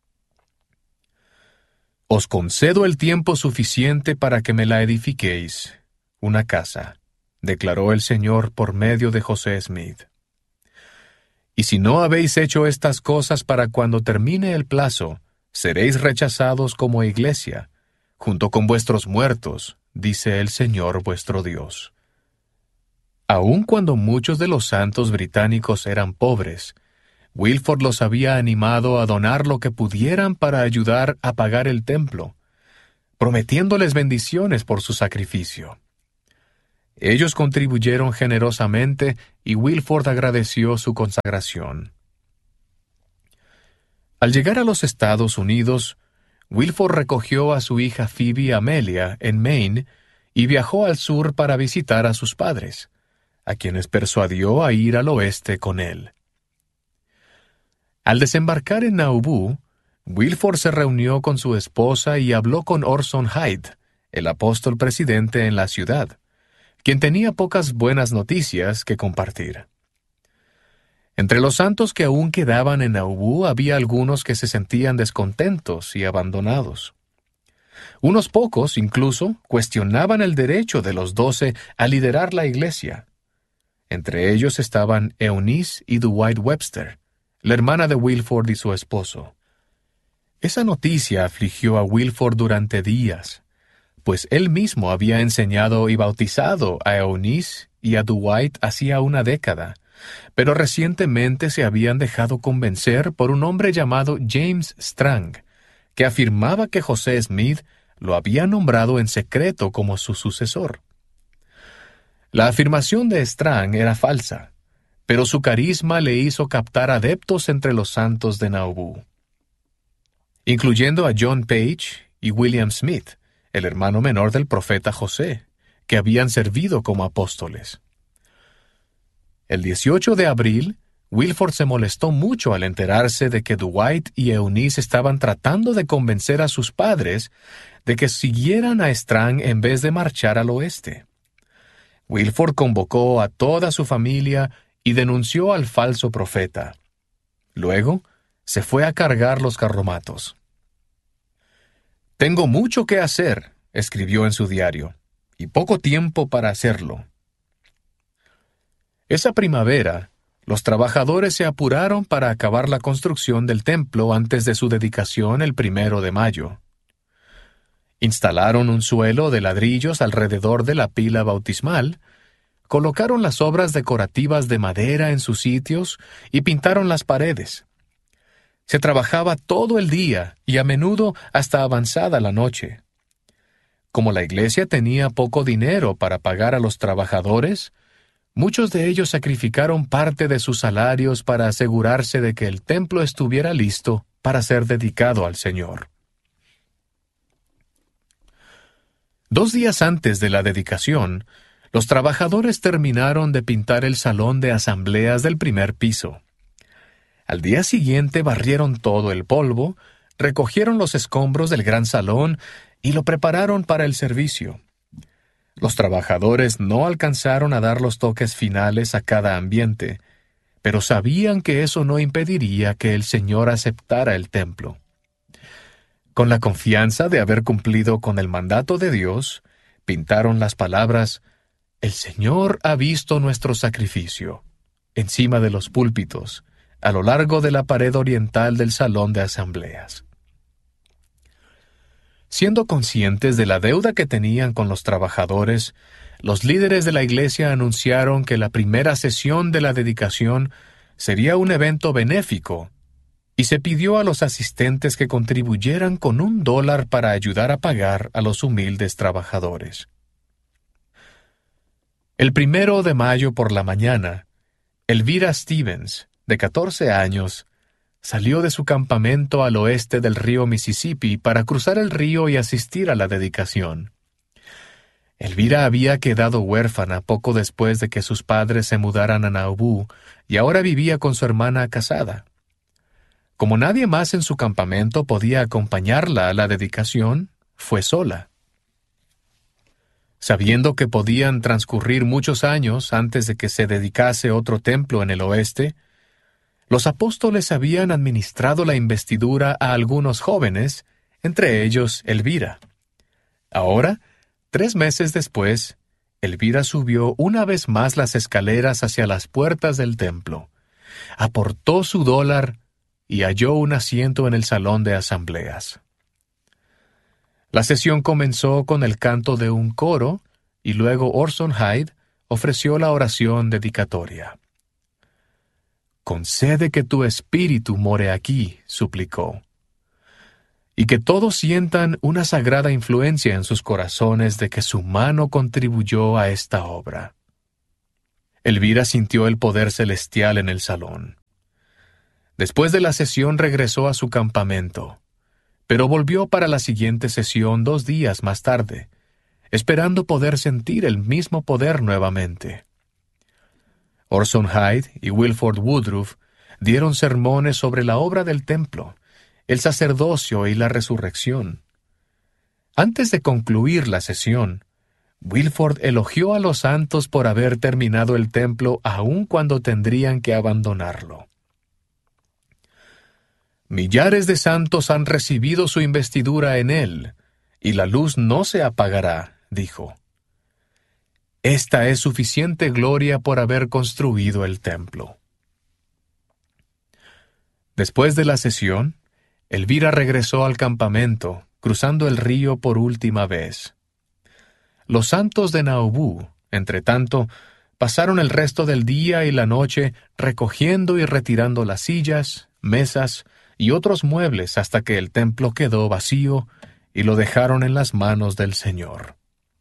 Os concedo el tiempo suficiente para que me la edifiquéis, una casa, declaró el Señor por medio de José Smith. Y si no habéis hecho estas cosas para cuando termine el plazo, seréis rechazados como iglesia, junto con vuestros muertos, dice el Señor vuestro Dios. Aun cuando muchos de los santos británicos eran pobres, Wilford los había animado a donar lo que pudieran para ayudar a pagar el templo, prometiéndoles bendiciones por su sacrificio. Ellos contribuyeron generosamente y Wilford agradeció su consagración. Al llegar a los Estados Unidos, Wilford recogió a su hija Phoebe Amelia en Maine y viajó al sur para visitar a sus padres, a quienes persuadió a ir al oeste con él. Al desembarcar en Nauvoo, Wilford se reunió con su esposa y habló con Orson Hyde, el apóstol presidente en la ciudad, quien tenía pocas buenas noticias que compartir. Entre los santos que aún quedaban en Nauvoo había algunos que se sentían descontentos y abandonados. Unos pocos, incluso, cuestionaban el derecho de los 12 a liderar la iglesia. Entre ellos estaban Eunice y Dwight Webster, la hermana de Wilford y su esposo. Esa noticia afligió a Wilford durante días, pues él mismo había enseñado y bautizado a Eunice y a Dwight hacía una década, pero recientemente se habían dejado convencer por un hombre llamado James Strang, que afirmaba que José Smith lo había nombrado en secreto como su sucesor. La afirmación de Strang era falsa, pero su carisma le hizo captar adeptos entre los santos de Nauvoo, incluyendo a John Page y William Smith, el hermano menor del profeta José, que habían servido como apóstoles. El 18 de abril, Wilford se molestó mucho al enterarse de que Dwight y Eunice estaban tratando de convencer a sus padres de que siguieran a Strang en vez de marchar al oeste. Wilford convocó a toda su familia y denunció al falso profeta. Luego, se fue a cargar los carromatos. «Tengo mucho que hacer», escribió en su diario, «y poco tiempo para hacerlo». Esa primavera, los trabajadores se apuraron para acabar la construcción del templo antes de su dedicación el 1 de mayo. Instalaron un suelo de ladrillos alrededor de la pila bautismal, colocaron las obras decorativas de madera en sus sitios y pintaron las paredes. Se trabajaba todo el día y a menudo hasta avanzada la noche. Como la iglesia tenía poco dinero para pagar a los trabajadores, muchos de ellos sacrificaron parte de sus salarios para asegurarse de que el templo estuviera listo para ser dedicado al Señor. 2 días antes de la dedicación, los trabajadores terminaron de pintar el salón de asambleas del 1er piso. Al día siguiente barrieron todo el polvo, recogieron los escombros del gran salón y lo prepararon para el servicio. Los trabajadores no alcanzaron a dar los toques finales a cada ambiente, pero sabían que eso no impediría que el Señor aceptara el templo. Con la confianza de haber cumplido con el mandato de Dios, pintaron las palabras «El Señor ha visto nuestro sacrificio» encima de los púlpitos, a lo largo de la pared oriental del salón de asambleas. Siendo conscientes de la deuda que tenían con los trabajadores, los líderes de la iglesia anunciaron que la primera sesión de la dedicación sería un evento benéfico, y se pidió a los asistentes que contribuyeran con $1 para ayudar a pagar a los humildes trabajadores. El 1 de mayo por la mañana, Elvira Stevens, de 14 años, salió de su campamento al oeste del río Mississippi para cruzar el río y asistir a la dedicación. Elvira había quedado huérfana poco después de que sus padres se mudaran a Nauvoo y ahora vivía con su hermana casada. Como nadie más en su campamento podía acompañarla a la dedicación, fue sola. Sabiendo que podían transcurrir muchos años antes de que se dedicase otro templo en el oeste, los apóstoles habían administrado la investidura a algunos jóvenes, entre ellos Elvira. Ahora, 3 meses después, Elvira subió una vez más las escaleras hacia las puertas del templo, aportó su $1 y halló un asiento en el salón de asambleas. La sesión comenzó con el canto de un coro y luego Orson Hyde ofreció la oración dedicatoria. concede que tu espíritu more aquí, suplicó, y que todos sientan una sagrada influencia en sus corazones de que su mano contribuyó a esta obra. Elvira sintió el poder celestial en el salón. Después de la sesión regresó a su campamento, pero volvió para la siguiente sesión 2 días más tarde, esperando poder sentir el mismo poder nuevamente. Orson Hyde y Wilford Woodruff dieron sermones sobre la obra del templo, el sacerdocio y la resurrección. Antes de concluir la sesión, Wilford elogió a los santos por haber terminado el templo aun cuando tendrían que abandonarlo. Millares de santos han recibido su investidura en él, y la luz no se apagará, dijo. Esta es suficiente gloria por haber construido el templo. Después de la sesión, Elvira regresó al campamento, cruzando el río por última vez. Los santos de Nauvoo, entretanto, pasaron el resto del día y la noche recogiendo y retirando las sillas, mesas y otros muebles hasta que el templo quedó vacío y lo dejaron en las manos del Señor.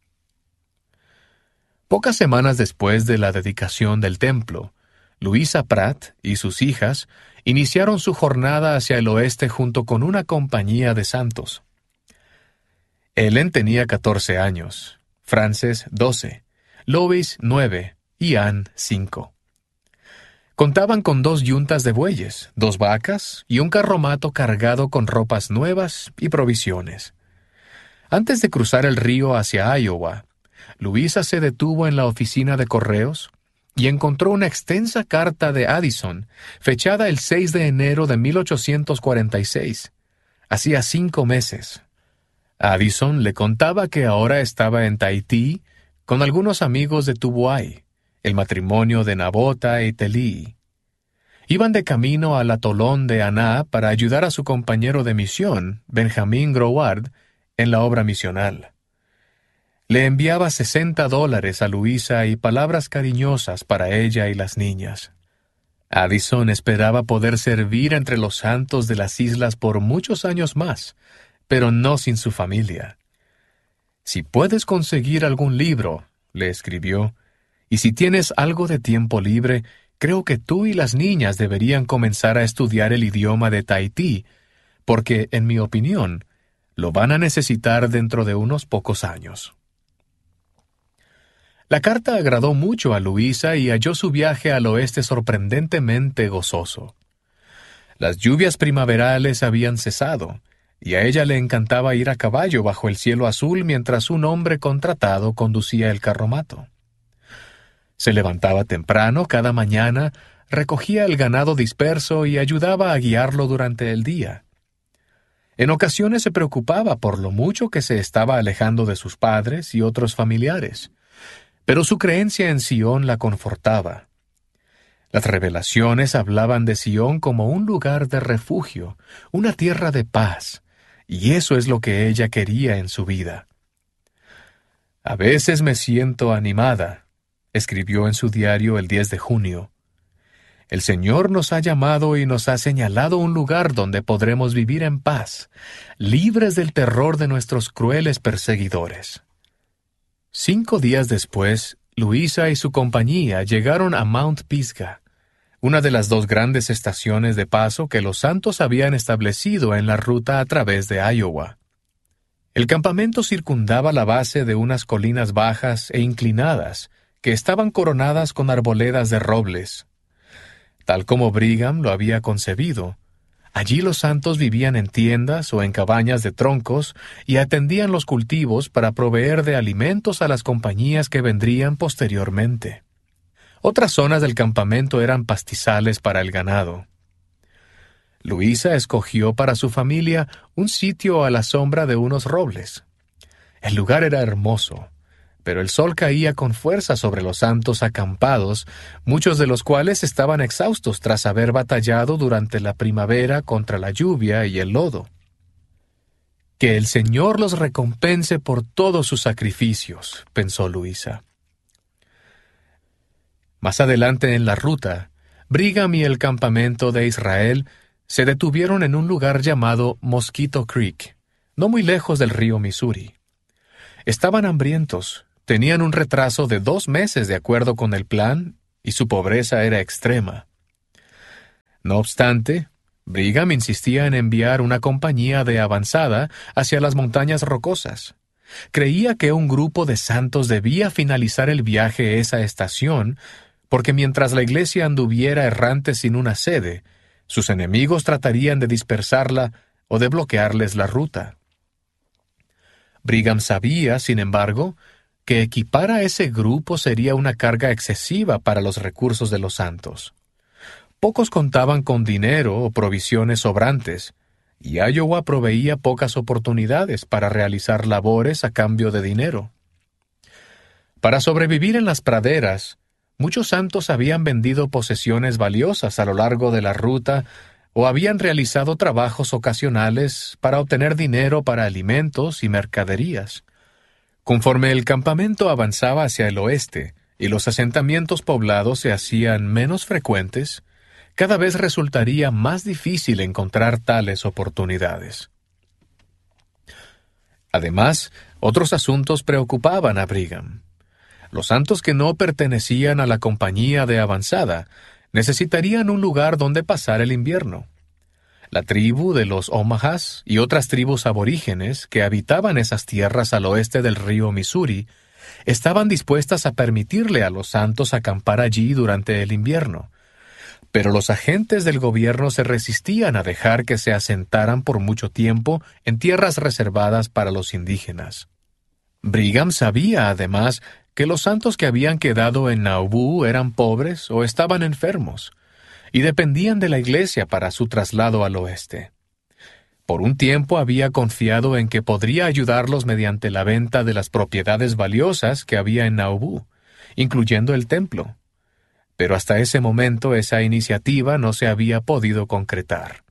Pocas semanas después de la dedicación del templo, Louisa Pratt y sus hijas iniciaron su jornada hacia el oeste junto con una compañía de santos. Ellen tenía 14 años, Frances 12, Lois 9 y Anne 5. Contaban con 2 yuntas de bueyes, 2 vacas y un carromato cargado con ropas nuevas y provisiones. Antes de cruzar el río hacia Iowa, Louisa se detuvo en la oficina de correos y encontró una extensa carta de Addison, fechada el 6 de enero de 1846. Hacía 5 meses. Addison le contaba que ahora estaba en Tahití con algunos amigos de Tubuai, el matrimonio de Nabota y Telí. Iban de camino al atolón de Aná para ayudar a su compañero de misión, Benjamin Groward, en la obra misional. Le enviaba $60 a Louisa y palabras cariñosas para ella y las niñas. Addison esperaba poder servir entre los santos de las islas por muchos años más, pero no sin su familia. «Si puedes conseguir algún libro», le escribió, «y si tienes algo de tiempo libre, creo que tú y las niñas deberían comenzar a estudiar el idioma de Tahití, porque, en mi opinión, lo van a necesitar dentro de unos pocos años». La carta agradó mucho a Louisa y halló su viaje al oeste sorprendentemente gozoso. Las lluvias primaverales habían cesado, y a ella le encantaba ir a caballo bajo el cielo azul mientras un hombre contratado conducía el carromato. Se levantaba temprano cada mañana, recogía el ganado disperso y ayudaba a guiarlo durante el día. En ocasiones se preocupaba por lo mucho que se estaba alejando de sus padres y otros familiares, pero su creencia en Sion la confortaba. Las revelaciones hablaban de Sion como un lugar de refugio, una tierra de paz, y eso es lo que ella quería en su vida. «A veces me siento animada», escribió en su diario el 10 de junio. «El Señor nos ha llamado y nos ha señalado un lugar donde podremos vivir en paz, libres del terror de nuestros crueles perseguidores». 5 días después, Louisa y su compañía llegaron a Mount Pisgah, una de las 2 grandes estaciones de paso que los santos habían establecido en la ruta a través de Iowa. El campamento circundaba la base de unas colinas bajas e inclinadas que estaban coronadas con arboledas de robles. Tal como Brigham lo había concebido, allí los santos vivían en tiendas o en cabañas de troncos y atendían los cultivos para proveer de alimentos a las compañías que vendrían posteriormente. Otras zonas del campamento eran pastizales para el ganado. Louisa escogió para su familia un sitio a la sombra de unos robles. El lugar era hermoso, pero el sol caía con fuerza sobre los santos acampados, muchos de los cuales estaban exhaustos tras haber batallado durante la primavera contra la lluvia y el lodo. «Que el Señor los recompense por todos sus sacrificios», pensó Louisa. Más adelante en la ruta, Brigham y el campamento de Israel se detuvieron en un lugar llamado Mosquito Creek, no muy lejos del río Missouri. Estaban hambrientos, tenían un retraso de 2 meses de acuerdo con el plan, y su pobreza era extrema. No obstante, Brigham insistía en enviar una compañía de avanzada hacia las montañas rocosas. Creía que un grupo de santos debía finalizar el viaje a esa estación, porque mientras la iglesia anduviera errante sin una sede, sus enemigos tratarían de dispersarla o de bloquearles la ruta. Brigham sabía, sin embargo, que equipar a ese grupo sería una carga excesiva para los recursos de los santos. Pocos contaban con dinero o provisiones sobrantes, y Iowa proveía pocas oportunidades para realizar labores a cambio de dinero. Para sobrevivir en las praderas, muchos santos habían vendido posesiones valiosas a lo largo de la ruta o habían realizado trabajos ocasionales para obtener dinero para alimentos y mercaderías. Conforme el campamento avanzaba hacia el oeste y los asentamientos poblados se hacían menos frecuentes, cada vez resultaría más difícil encontrar tales oportunidades. Además, otros asuntos preocupaban a Brigham. Los santos que no pertenecían a la compañía de avanzada necesitarían un lugar donde pasar el invierno. La tribu de los Omahas y otras tribus aborígenes que habitaban esas tierras al oeste del río Missouri estaban dispuestas a permitirle a los santos acampar allí durante el invierno, pero los agentes del gobierno se resistían a dejar que se asentaran por mucho tiempo en tierras reservadas para los indígenas. Brigham sabía, además, que los santos que habían quedado en Nauvoo eran pobres o estaban enfermos, y dependían de la iglesia para su traslado al oeste. Por un tiempo había confiado en que podría ayudarlos mediante la venta de las propiedades valiosas que había en Nauvoo, incluyendo el templo. Pero hasta ese momento esa iniciativa no se había podido concretar.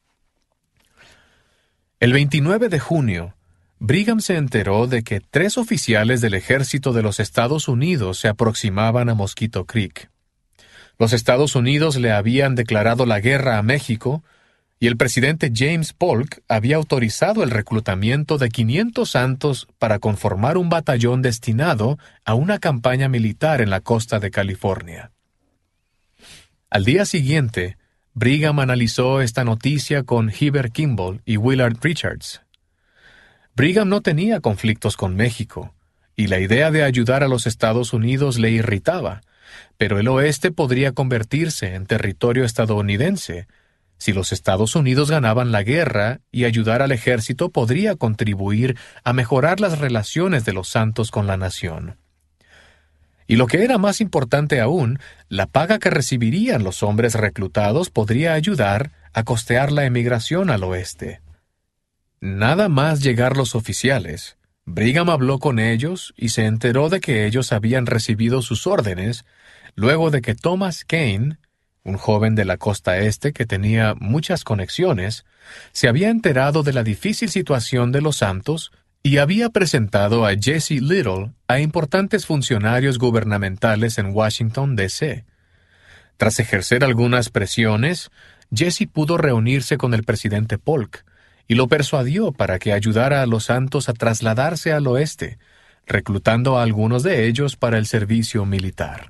El 29 de junio, Brigham se enteró de que 3 oficiales del ejército de los Estados Unidos se aproximaban a Mosquito Creek. Los Estados Unidos le habían declarado la guerra a México y el presidente James Polk había autorizado el reclutamiento de 500 santos para conformar un batallón destinado a una campaña militar en la costa de California. Al día siguiente, Brigham analizó esta noticia con Heber Kimball y Willard Richards. Brigham no tenía conflictos con México, y la idea de ayudar a los Estados Unidos le irritaba, pero el oeste podría convertirse en territorio estadounidense. Si los Estados Unidos ganaban la guerra y ayudar al ejército podría contribuir a mejorar las relaciones de los santos con la nación. Y lo que era más importante aún, la paga que recibirían los hombres reclutados podría ayudar a costear la emigración al oeste. Nada más llegar los oficiales, Brigham habló con ellos y se enteró de que ellos habían recibido sus órdenes luego de que Thomas Kane, un joven de la costa este que tenía muchas conexiones, se había enterado de la difícil situación de los santos y había presentado a Jesse Little a importantes funcionarios gubernamentales en Washington, D.C. Tras ejercer algunas presiones, Jesse pudo reunirse con el presidente Polk y lo persuadió para que ayudara a los santos a trasladarse al oeste, reclutando a algunos de ellos para el servicio militar.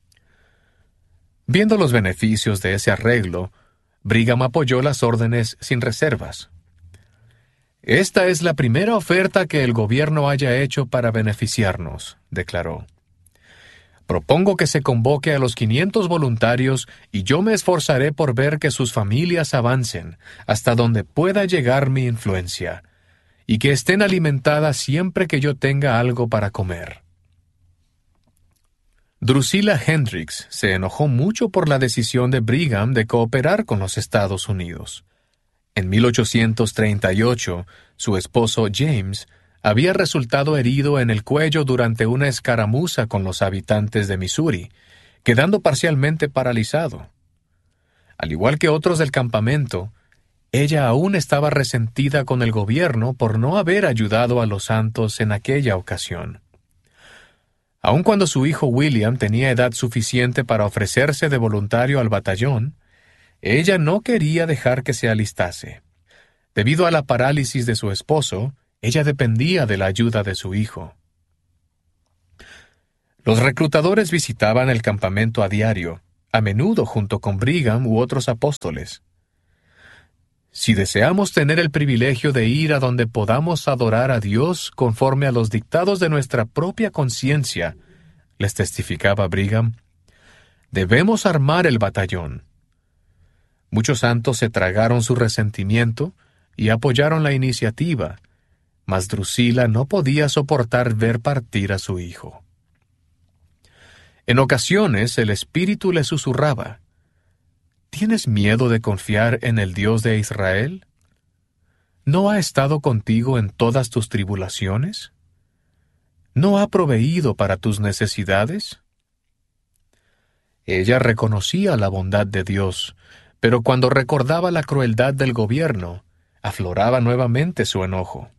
Viendo los beneficios de ese arreglo, Brigham apoyó las órdenes sin reservas. «Esta es la primera oferta que el gobierno haya hecho para beneficiarnos», declaró. «Propongo que se convoque a los 500 voluntarios y yo me esforzaré por ver que sus familias avancen hasta donde pueda llegar mi influencia, y que estén alimentadas siempre que yo tenga algo para comer». Drusilla Hendricks se enojó mucho por la decisión de Brigham de cooperar con los Estados Unidos. En 1838, su esposo James había resultado herido en el cuello durante una escaramuza con los habitantes de Missouri, quedando parcialmente paralizado. Al igual que otros del campamento, ella aún estaba resentida con el gobierno por no haber ayudado a los santos en aquella ocasión. Aun cuando su hijo William tenía edad suficiente para ofrecerse de voluntario al batallón, ella no quería dejar que se alistase. Debido a la parálisis de su esposo, ella dependía de la ayuda de su hijo. Los reclutadores visitaban el campamento a diario, a menudo junto con Brigham u otros apóstoles. Si deseamos tener el privilegio de ir a donde podamos adorar a Dios conforme a los dictados de nuestra propia conciencia, les testificaba Brigham, debemos armar el batallón. Muchos santos se tragaron su resentimiento y apoyaron la iniciativa, mas Drusila no podía soportar ver partir a su hijo. En ocasiones el espíritu le susurraba, ¿tienes miedo de confiar en el Dios de Israel? ¿No ha estado contigo en todas tus tribulaciones? ¿No ha proveído para tus necesidades? Ella reconocía la bondad de Dios, pero cuando recordaba la crueldad del gobierno, afloraba nuevamente su enojo.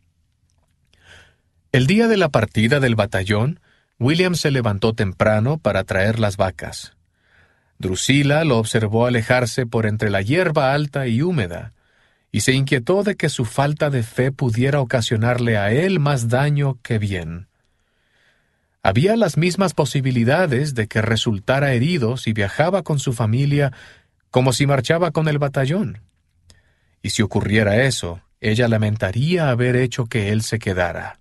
El día de la partida del batallón, William se levantó temprano para traer las vacas. Drusila lo observó alejarse por entre la hierba alta y húmeda, y se inquietó de que su falta de fe pudiera ocasionarle a él más daño que bien. Había las mismas posibilidades de que resultara herido si viajaba con su familia como si marchaba con el batallón. Y si ocurriera eso, ella lamentaría haber hecho que él se quedara.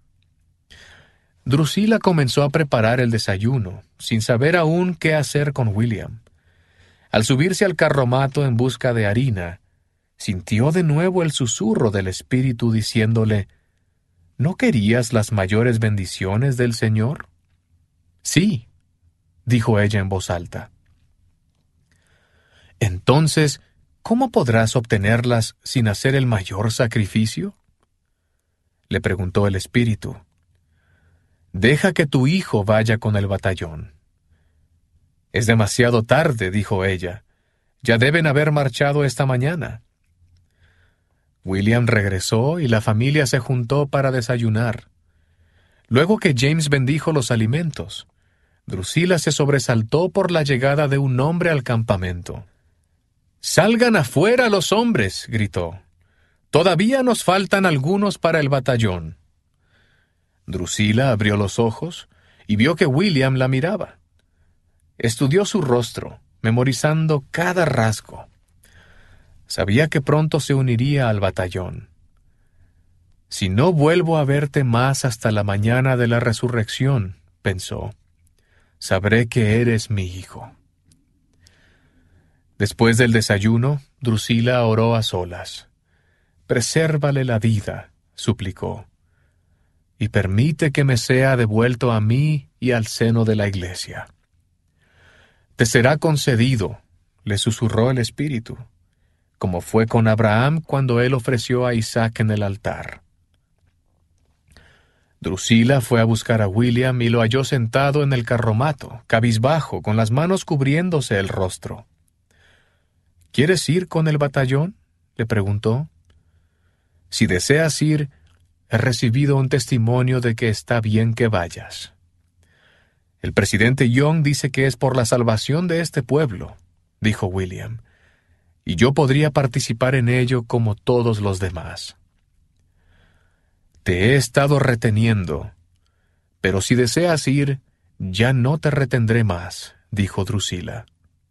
Drusila comenzó a preparar el desayuno, sin saber aún qué hacer con William. Al subirse al carromato en busca de harina, sintió de nuevo el susurro del Espíritu diciéndole, ¿no querías las mayores bendiciones del Señor? Sí, dijo ella en voz alta. Entonces, ¿cómo podrás obtenerlas sin hacer el mayor sacrificio? Le preguntó el Espíritu. Deja que tu hijo vaya con el batallón. Es demasiado tarde, dijo ella. Ya deben haber marchado esta mañana. William regresó y la familia se juntó para desayunar. Luego que James bendijo los alimentos, Drusila se sobresaltó por la llegada de un hombre al campamento. «¡Salgan afuera los hombres!», gritó. «Todavía nos faltan algunos para el batallón». Drusila abrió los ojos y vio que William la miraba. Estudió su rostro, memorizando cada rasgo. Sabía que pronto se uniría al batallón. «Si no vuelvo a verte más hasta la mañana de la resurrección», pensó, «sabré que eres mi hijo». Después del desayuno, Drusila oró a solas. «Presérvale la vida», suplicó, «y permite que me sea devuelto a mí y al seno de la iglesia». «Te será concedido», le susurró el Espíritu, como fue con Abraham cuando él ofreció a Isaac en el altar. Drusila fue a buscar a William y lo halló sentado en el carromato, cabizbajo, con las manos cubriéndose el rostro. «¿Quieres ir con el batallón?», le preguntó. «Si deseas ir, he recibido un testimonio de que está bien que vayas. El presidente Young dice que es por la salvación de este pueblo», dijo William, «y yo podría participar en ello como todos los demás». «Te he estado reteniendo, pero si deseas ir, ya no te retendré más», dijo Drusila.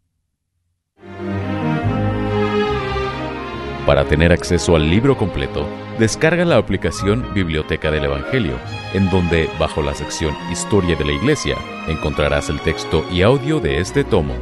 Para tener acceso al libro completo, descarga la aplicación Biblioteca del Evangelio, en donde, bajo la sección Historia de la Iglesia, encontrarás el texto y audio de este tomo.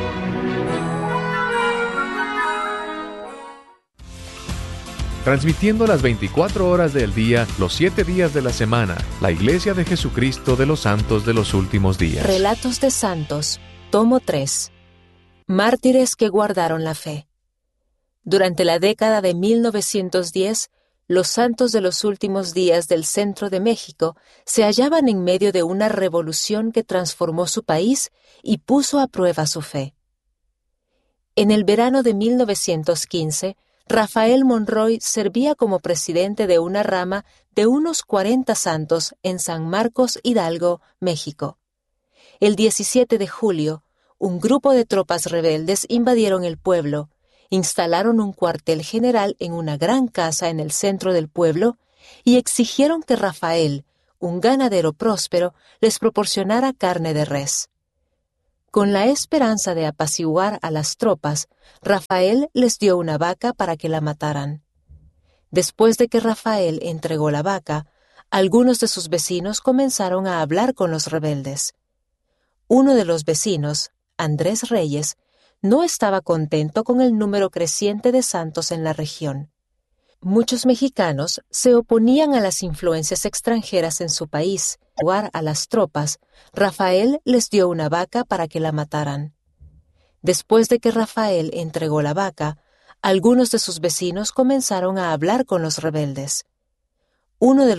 Transmitiendo las 24 horas del día, los 7 días de la semana, la Iglesia de Jesucristo de los Santos de los Últimos Días. Relatos de Santos, tomo 3. Mártires que guardaron la fe. Durante la década de 1910, los santos de los últimos días del centro de México se hallaban en medio de una revolución que transformó su país y puso a prueba su fe. En el verano de 1915, Rafael Monroy servía como presidente de una rama de unos 40 santos en San Marcos, Hidalgo, México. El 17 de julio, un grupo de tropas rebeldes invadieron el pueblo, instalaron un cuartel general en una gran casa en el centro del pueblo y exigieron que Rafael, un ganadero próspero, les proporcionara carne de res. Con la esperanza de apaciguar a las tropas, Rafael les dio una vaca para que la mataran. Después de que Rafael entregó la vaca, algunos de sus vecinos comenzaron a hablar con los rebeldes. Uno de los vecinos, Andrés Reyes, no estaba contento con el número creciente de santos en la región. Muchos mexicanos se oponían a las influencias extranjeras en su país. Para jugar a las tropas, Rafael les dio una vaca para que la mataran. Después de que Rafael entregó la vaca, algunos de sus vecinos comenzaron a hablar con los rebeldes. Uno de